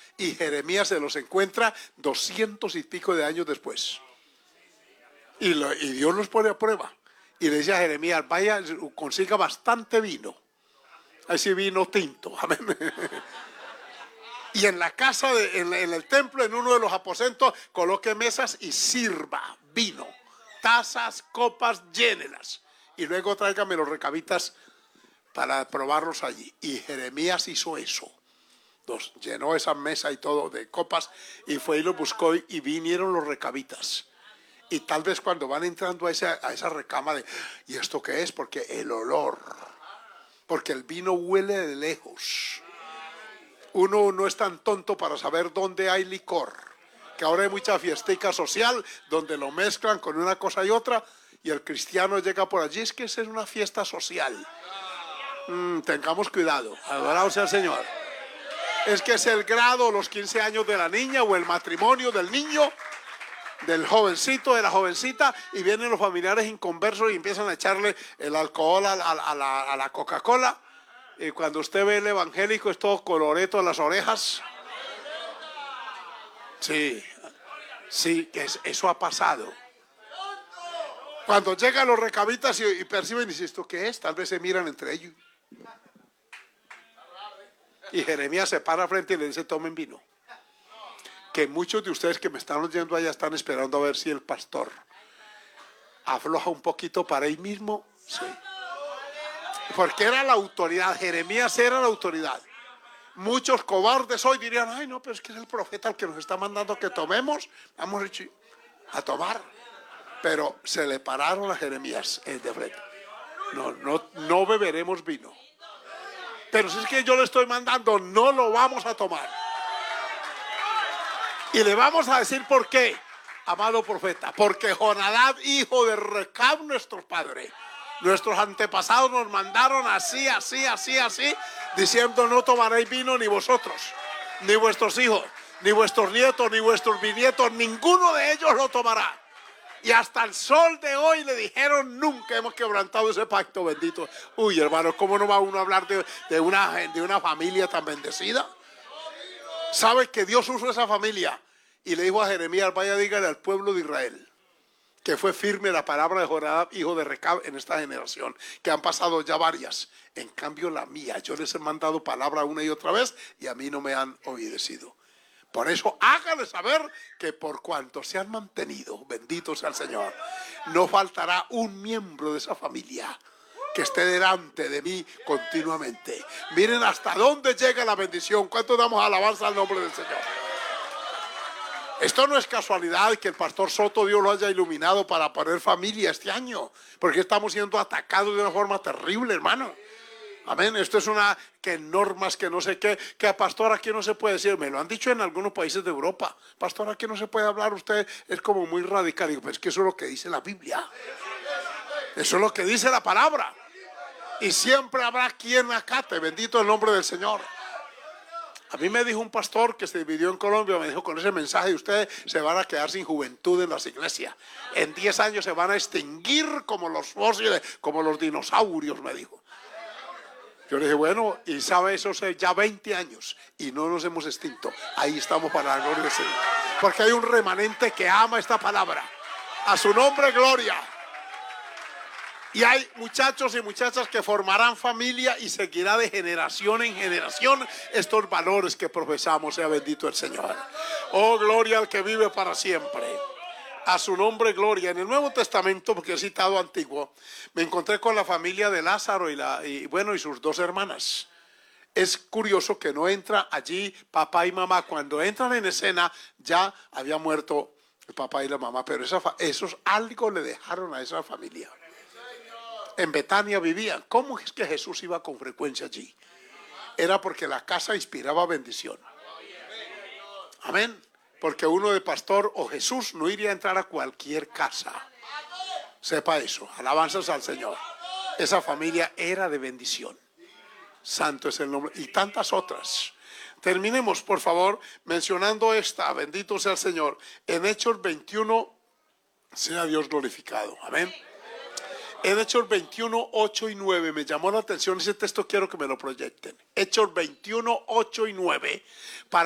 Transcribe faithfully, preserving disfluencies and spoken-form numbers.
Y Jeremías se los encuentra doscientos y pico de años después. Y, lo, y Dios los pone a prueba. Y le dice a Jeremías, vaya, consiga bastante vino. Así vino tinto. Amén. Y en la casa, de, en, en el templo, en uno de los aposentos, coloque mesas y sirva vino. Tazas, copas, llénelas. Y luego tráigame los recabitas para probarlos allí. Y Jeremías hizo eso. Los llenó esa mesa y todo de copas y fue y los buscó y vinieron los recabitas. Y tal vez cuando van entrando a esa, a esa recama de, ¿y esto qué es? Porque el olor, porque el vino huele de lejos. Uno no es tan tonto para saber dónde hay licor, que ahora hay mucha fiestica social donde lo mezclan con una cosa y otra y el cristiano llega por allí, es que esa es una fiesta social. Mm, tengamos cuidado, adorado sea el Señor. Es que es el grado, los quince años de la niña o el matrimonio del niño, del jovencito, de la jovencita, y vienen los familiares inconversos y empiezan a echarle el alcohol a, a, a la, a la Coca-Cola. Y cuando usted ve el evangélico es todo coloreto a las orejas. Sí, sí, eso ha pasado. Cuando llegan los recabitas y, y perciben, y dicen, ¿esto qué es? Tal vez se miran entre ellos. Y Jeremías se para frente y le dice, tomen vino. Que muchos de ustedes que me están oyendo allá están esperando a ver si el pastor afloja un poquito para él mismo. Sí. Porque era la autoridad, Jeremías era la autoridad. Muchos cobardes hoy dirían, ay no, pero es que es el profeta el que nos está mandando que tomemos. Vamos a tomar. Pero se le pararon a Jeremías de frente. No, no, no beberemos vino. Pero si es que yo le estoy mandando, no lo vamos a tomar. Y le vamos a decir por qué, amado profeta. Porque Jonadab, hijo de Recab, nuestro padre, nuestros antepasados nos mandaron así, así, así, así, diciendo no tomaréis vino ni vosotros, ni vuestros hijos, ni vuestros nietos, ni vuestros bisnietos, ninguno de ellos lo tomará. Y hasta el sol de hoy le dijeron, nunca hemos quebrantado ese pacto bendito. Uy, hermano, ¿cómo no va uno a hablar de, de, una, de una familia tan bendecida? ¿Sabe que Dios usó esa familia? Y le dijo a Jeremías, vaya, dígale al pueblo de Israel que fue firme la palabra de Jonadab, hijo de Recab, en esta generación, que han pasado ya varias. En cambio la mía, yo les he mandado palabra una y otra vez y a mí no me han obedecido. Por eso háganle saber que por cuanto se han mantenido, bendito sea el Señor, no faltará un miembro de esa familia que esté delante de mí continuamente. Miren hasta dónde llega la bendición. ¿Cuánto damos alabanza al nombre del Señor? Esto no es casualidad que el pastor Soto Dios lo haya iluminado para poner familia este año, porque estamos siendo atacados de una forma terrible, hermano. Amén. Esto es una, que normas, que no sé qué, que a pastor aquí no se puede decir. Me lo han dicho en algunos países de Europa. Pastor, aquí no se puede hablar, usted es como muy radical. Digo, pero es que eso es lo que dice la Biblia. Eso es lo que dice la palabra. Y siempre habrá quien acate, bendito el nombre del Señor. A mí me dijo un pastor que se dividió en Colombia, me dijo, con ese mensaje ustedes se van a quedar sin juventud en las iglesias. En diez años se van a extinguir como los fósiles, como los dinosaurios, me dijo. Yo le dije, bueno, y sabe, eso hace ya veinte años y no nos hemos extinto. Ahí estamos para la gloria del Señor. Porque hay un remanente que ama esta palabra. A su nombre, gloria. Y hay muchachos y muchachas que formarán familia y seguirá de generación en generación estos valores que profesamos. Sea bendito el Señor. Oh, gloria al que vive para siempre. A su nombre, gloria. En el Nuevo Testamento, porque he citado Antiguo, me encontré con la familia de Lázaro y, la, y bueno, y sus dos hermanas. Es curioso que no entra allí papá y mamá. Cuando entran en escena, ya había muerto el papá y la mamá, pero esa, esos algo le dejaron a esa familia. En Betania vivían. ¿Cómo es que Jesús iba con frecuencia allí? Era porque la casa inspiraba bendición. Amén. Porque uno de pastor o Jesús no iría a entrar a cualquier casa. Sepa eso. Alabanzas al Señor. Esa familia era de bendición. Santo es el nombre. Y tantas otras. Terminemos, por favor, mencionando esta. Bendito sea el Señor. En Hechos veintiuno, sea Dios glorificado. Amén. En Hechos veintiuno, ocho y nueve, me llamó la atención ese texto, quiero que me lo proyecten. Hechos veintiuno, ocho y nueve. Para